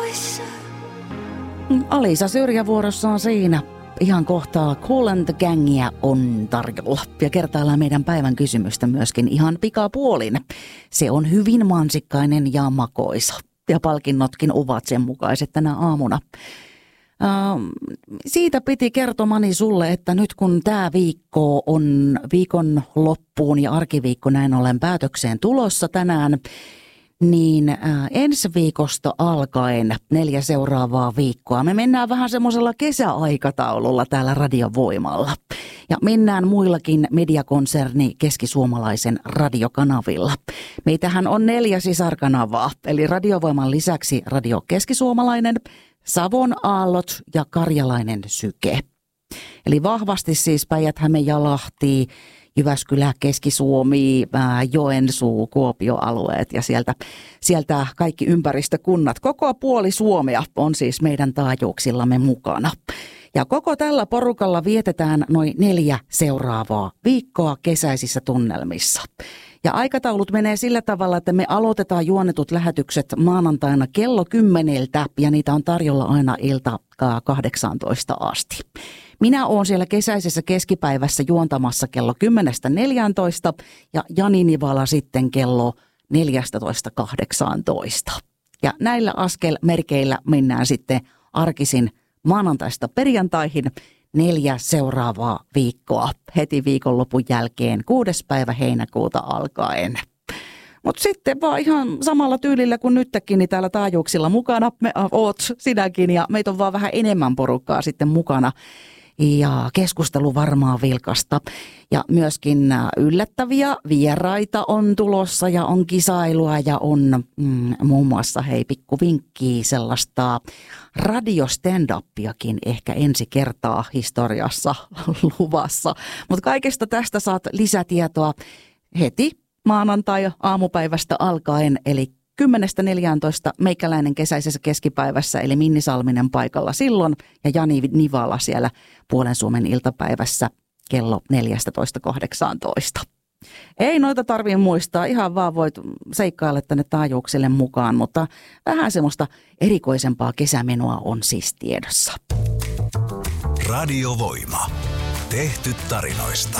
Alisa Syrjävuorossa on siinä. Ihan kohtaa Kool and the Gangia on tarjolla. Ja kertaillaan meidän päivän kysymystä myöskin ihan pikapuolin. Se on hyvin mansikkainen ja makoisa. Ja palkinnotkin ovat sen mukaiset tänä aamuna. Siitä piti kertomani sulle, että nyt kun tämä viikko on viikon loppuun ja arkiviikko näin ollen päätökseen tulossa tänään, niin ensi viikosta alkaen 4 seuraavaa viikkoa me mennään vähän semmoisella kesäaikataululla täällä Radiovoimalla. Ja mennään muillakin mediakonserni keskisuomalaisen radiokanavilla. Meitähän on 4 sisarkanavaa, eli Radiovoiman lisäksi Radio Keskisuomalainen, Savon Aallot ja Karjalainen Syke. Eli vahvasti siis Päijät-Häme ja Lahti, Jyväskylä, Keski-Suomi, Joensuu, Kuopio-alueet ja sieltä kaikki ympäristökunnat. Koko puoli Suomea on siis meidän taajuuksillamme mukana. Ja koko tällä porukalla vietetään noin 4 seuraavaa viikkoa kesäisissä tunnelmissa. Ja aikataulut menee sillä tavalla, että me aloitetaan juonnetut lähetykset maanantaina kello 10 ja niitä on tarjolla aina ilta 18 asti. Minä olen siellä kesäisessä keskipäivässä juontamassa kello 10-14 ja Jani Nivala sitten kello 14-18. Ja näillä askelmerkeillä mennään sitten arkisin maanantaista perjantaihin 4 seuraavaa viikkoa heti viikonlopun jälkeen 6. päivä heinäkuuta alkaen. Mutta sitten vaan ihan samalla tyylillä kuin nytkin, niin täällä taajuuksilla mukana oot sinäkin ja meitä on vaan vähän enemmän porukkaa sitten mukana. Ja keskustelu varmaan vilkasta. Ja myöskin yllättäviä vieraita on tulossa ja on kisailua ja on muun muassa pikku vinkkiä sellaista radio-stand-upiakin ehkä ensi kertaa historiassa luvassa. Mutta kaikesta tästä saat lisätietoa heti maanantai-aamupäivästä alkaen, eli 10-14 meikäläinen kesäisessä keskipäivässä, eli Minni Salminen paikalla silloin ja Jani Nivala siellä Puolen Suomen iltapäivässä kello 14-18. Ei noita tarvitse muistaa, ihan vaan voit seikkailla tänne taajuuksille mukaan, mutta vähän semmoista erikoisempaa kesämenoa on siis tiedossa. Radiovoima. Tehty tarinoista.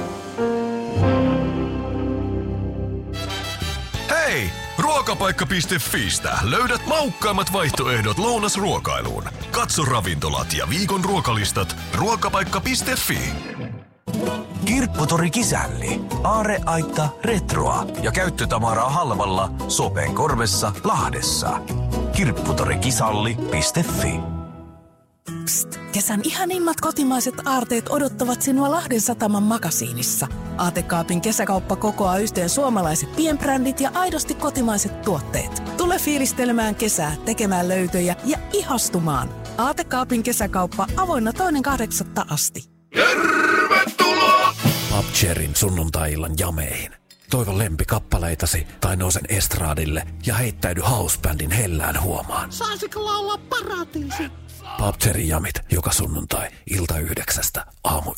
Hei! Ruokapaikka.fiistä löydät maukkaimmat vaihtoehdot lounasruokailuun. Katso ravintolat ja viikon ruokalistat ruokapaikka.fi. Kirpputori Kisälli. Aarreaitta, retroa ja käyttötavaraa halvalla Sopenkorvessa, Lahdessa. Kirpputorikisalli.fi. Psst, kesän ihanimmat kotimaiset aarteet odottavat sinua Lahden sataman makasiinissa. Aatekaapin kesäkauppa kokoaa yhteen suomalaiset pienbrändit ja aidosti kotimaiset tuotteet. Tule fiilistelemään kesää, tekemään löytöjä ja ihastumaan. Aatekaapin kesäkauppa avoinna 2.8. asti. Tervetuloa! Popcherin sunnuntai-illan jameihin. Toivo lempikappaleitasi tai nousen estraadille ja heittäydy housebändin hellään huomaan. Saisiko laulaa Paratiisi? Popcherin jamit joka sunnuntai ilta 9 aamu